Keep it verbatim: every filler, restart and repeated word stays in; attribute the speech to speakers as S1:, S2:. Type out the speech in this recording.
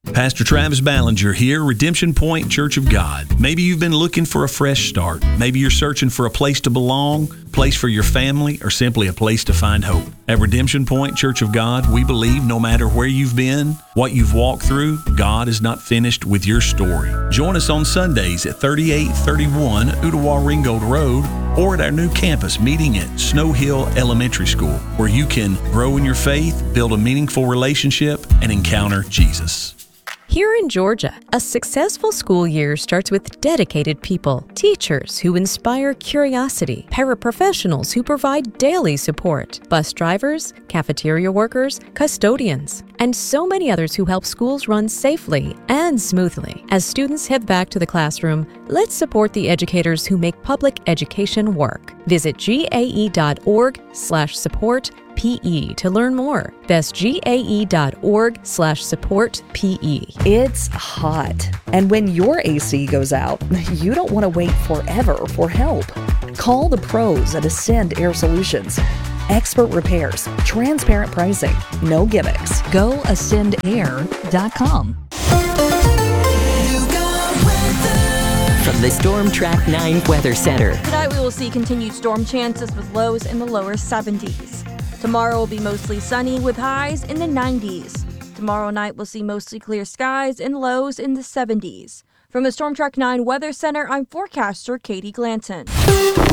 S1: Pastor Travis Ballinger here, Redemption Point Church of God. Maybe you've been looking for a fresh start. Maybe you're searching for a place to belong, a place for your family, or simply a place to find hope. At Redemption Point Church of God, we believe no matter where you've been, what you've walked through, God is not finished with your story. Join us on Sundays at thirty-eight thirty-one Ottawa Ringgold Road or at our new campus meeting at Snow Hill Elementary School, where you can grow in your faith, build a meaningful relationship, and encounter Jesus.
S2: Here in Georgia, a successful school year starts with dedicated people, teachers who inspire curiosity, paraprofessionals who provide daily support, bus drivers, cafeteria workers, custodians, and so many others who help schools run safely and smoothly. As students head back to the classroom, let's support the educators who make public education work. Visit gae.org slash support PE to learn more. That's gae.org slash support PE.
S3: It's hot, and when your A C goes out, you don't want to wait forever for help. Call the pros at Ascend Air Solutions. Expert repairs, transparent pricing, no gimmicks. Go ascend air dot com.
S4: From the Storm Track nine Weather Center.
S5: Tonight we will see continued storm chances with lows in the lower seventies. Tomorrow will be mostly sunny with highs in the nineties. Tomorrow night we'll see mostly clear skies and lows in the seventies. From the Storm Track nine Weather Center, I'm forecaster Katie Glanton.